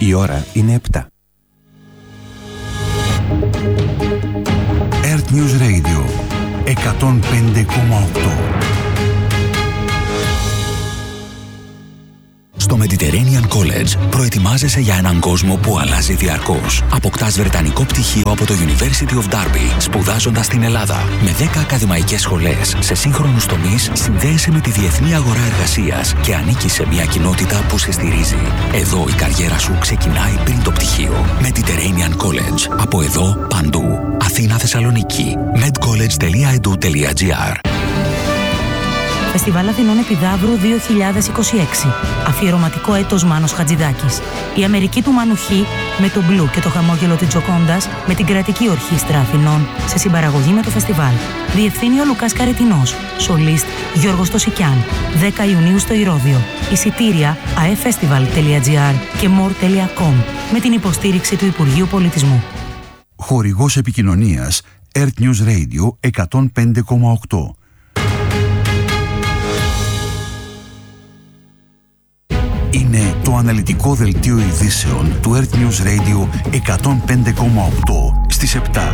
Η ώρα είναι 7. Earth News Radio 105,8. Στο Mediterranean College προετοιμάζεσαι για έναν κόσμο που αλλάζει διαρκώς. Αποκτάς βρετανικό πτυχίο από το University of Derby, σπουδάζοντας στην Ελλάδα. Με 10 ακαδημαϊκές σχολές σε σύγχρονους τομείς, συνδέεσαι με τη διεθνή αγορά εργασίας και ανήκεις σε μια κοινότητα που σε στηρίζει. Εδώ η καριέρα σου ξεκινάει πριν το πτυχίο. Mediterranean College. Από εδώ, παντού. Αθήνα, Θεσσαλονίκη. medcollege.edu.gr. Φεστιβάλ Αθηνών Επιδαύρου 2026. Αφιερωματικό έτος Μάνος Χατζηδάκης. Η Αμερική του Μάνου Χ με το Μπλου και το χαμόγελο της Τζοκόντας με την Κρατική Ορχήστρα Αθηνών σε συμπαραγωγή με το φεστιβάλ. Διευθύνει ο Λουκάς Καρετινός. Σολίστ Γιώργος Τοσικιάν. 10 Ιουνίου στο Ηρώδειο. Εισιτήρια aefestival.gr και more.com με την υποστήριξη του Υπουργείου Πολιτισμού. Χορηγός επικοινωνίας Earth News Radio 105,8. Είναι το αναλυτικό δελτίο ειδήσεων του Earth News Radio 105,8 στις 7.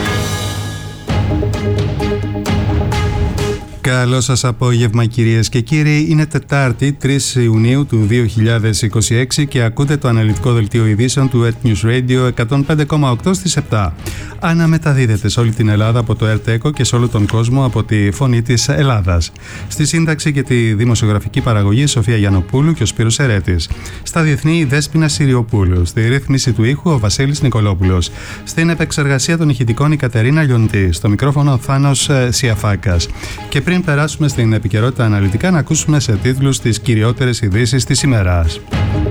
Καλό σας απόγευμα κυρίες και κύριοι. Είναι Τετάρτη 3 Ιουνίου του 2026 και ακούτε το αναλυτικό δελτίο ειδήσεων του Earth News Radio 105,8 στις 7. Αναμεταδίδεται σε όλη την Ελλάδα από το Earth και σε όλο τον κόσμο από τη Φωνή της Ελλάδας. Στη σύνταξη και τη δημοσιογραφική παραγωγή Σοφία Γιαννοπούλου και ο Σπύρος Ερέτης. Στα διεθνή η Δέσποινα Συριοπούλου. Στη ρύθμιση του ήχου ο Βασίλης Νικολόπουλος. Στην επεξεργασία των ηχητικών η Κατερίνα Λιοντή. Στο μικρόφωνο ο Θάνος Σιαφάκας. Και πριν περάσουμε στην επικαιρότητα αναλυτικά, να ακούσουμε σε τίτλους τις κυριότερες ειδήσεις της ημέρας.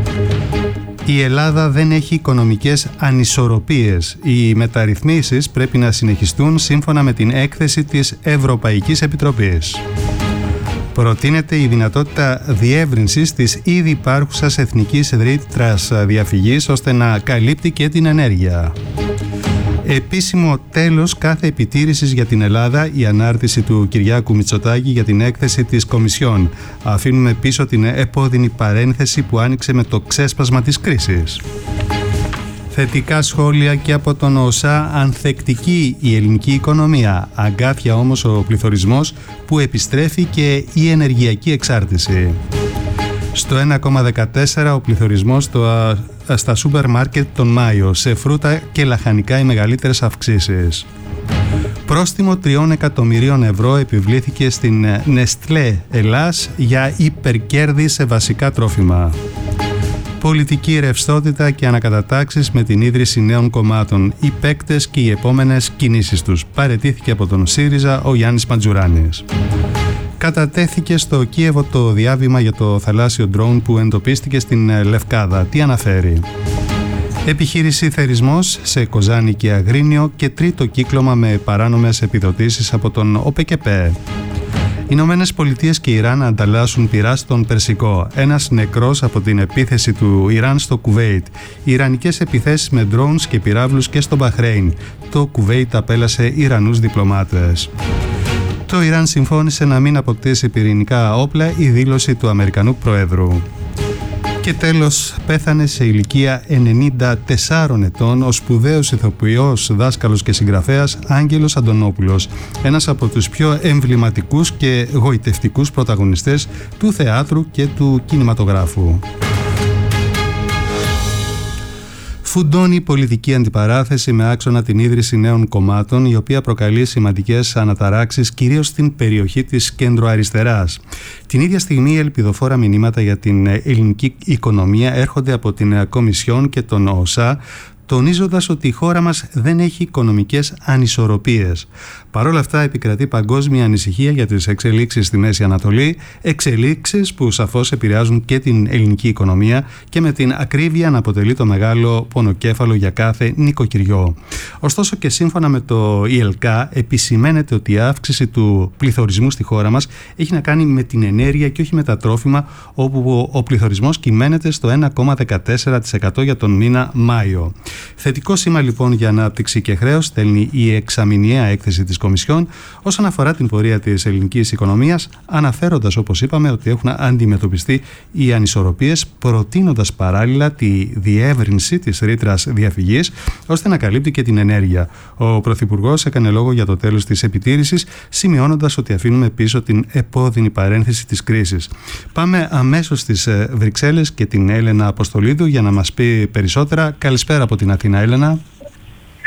Η Ελλάδα δεν έχει οικονομικές ανισορροπίες. Οι μεταρρυθμίσεις πρέπει να συνεχιστούν σύμφωνα με την έκθεση της Ευρωπαϊκής Επιτροπής. Προτείνεται η δυνατότητα διεύρυνσης της ήδη υπάρχουσας εθνικής ρήτρας διαφυγής ώστε να καλύπτει και την ενέργεια. Επίσημο τέλος κάθε επιτήρησης για την Ελλάδα, η ανάρτηση του Κυριάκου Μητσοτάκη για την έκθεση της Κομισιόν. Αφήνουμε πίσω την επώδυνη παρένθεση που άνοιξε με το ξέσπασμα της κρίσης. Θετικά σχόλια και από τον ΟΣΑ, ανθεκτική η ελληνική οικονομία. Αγκάθια όμως ο πληθωρισμός που επιστρέφει και η ενεργειακή εξάρτηση. Στο 1,14 ο πληθωρισμός στα σούπερ μάρκετ τον Μάιο, σε φρούτα και λαχανικά οι μεγαλύτερες αυξήσεις. Πρόστιμο 3 εκατομμυρίων ευρώ επιβλήθηκε στην Νεστλέ Ελλάς για υπερκέρδη σε βασικά τρόφιμα. Πολιτική ρευστότητα και ανακατατάξεις με την ίδρυση νέων κομμάτων. Οι παίκτες και οι επόμενες κινήσεις τους. Παραιτήθηκε από τον ΣΥΡΙΖΑ ο Γιάννης Μαντζουράνης. Κατατέθηκε στο Κίεβο το διάβημα για το θαλάσσιο ντρόουν που εντοπίστηκε στην Λευκάδα. Τι αναφέρει? Επιχείρηση θερισμός σε Κοζάνη και Αγρίνιο και τρίτο κύκλωμα με παράνομες επιδοτήσεις από τον ΟΠΕΚΕΠΕ. Οι Ηνωμένες Πολιτείες και Ιράν ανταλλάσσουν πυρά στον Περσικό. Ένας νεκρός από την επίθεση του Ιράν στο Κουβέιτ. Οι ιρανικές επιθέσεις με ντρόουνς και πυράβλους και στο Μπαχρέιν. Το Κουβέιτ απέλασε Ιρανούς διπλωμάτες. Το Ιράν συμφώνησε να μην αποκτήσει πυρηνικά όπλα, η δήλωση του Αμερικανού Προέδρου. Και τέλος, πέθανε σε ηλικία 94 ετών ο σπουδαίος ηθοποιός, δάσκαλος και συγγραφέας Άγγελος Αντωνόπουλος, ένας από τους πιο εμβληματικούς και γοητευτικούς πρωταγωνιστές του θεάτρου και του κινηματογράφου. Φουντώνει η πολιτική αντιπαράθεση με άξονα την ίδρυση νέων κομμάτων, η οποία προκαλεί σημαντικές αναταράξεις κυρίως στην περιοχή της κέντρο-αριστεράς. Την ίδια στιγμή, ελπιδοφόρα μηνύματα για την ελληνική οικονομία έρχονται από την Κομισιόν και τον ΟΣΑ, τονίζοντας ότι η χώρα μας δεν έχει οικονομικές ανισορροπίες. Παρ' όλα αυτά επικρατεί παγκόσμια ανησυχία για τις εξελίξεις στη Μέση Ανατολή, εξελίξεις που σαφώς επηρεάζουν και την ελληνική οικονομία και με την ακρίβεια να αποτελεί το μεγάλο πονοκέφαλο για κάθε νοικοκυριό. Ωστόσο και σύμφωνα με το ΙΕΛΚΑ επισημαίνεται ότι η αύξηση του πληθωρισμού στη χώρα μας έχει να κάνει με την ενέργεια και όχι με τα τρόφιμα, όπου ο πληθωρισμός κυμαίνεται στο 1,14% για τον μήνα Μάιο. Θετικό σήμα λοιπόν για ανάπτυξη και χρέος στέλνει η εξαμηνιαία έκθεση της Κομισιόν όσον αφορά την πορεία της ελληνικής οικονομίας, αναφέροντας, όπως είπαμε, ότι έχουν αντιμετωπιστεί οι ανισορροπίες, προτείνοντας παράλληλα τη διεύρυνση της ρήτρας διαφυγής ώστε να καλύπτει και την ενέργεια. Ο Πρωθυπουργός έκανε λόγο για το τέλος της επιτήρησης, σημειώνοντας ότι αφήνουμε πίσω την επώδυνη παρένθεση της κρίσης. Πάμε αμέσως στις Βρυξέλλες και την Έλενα Αποστολίδου για να μας πει περισσότερα. Καλησπέρα από την Αθήνα, Έλενα.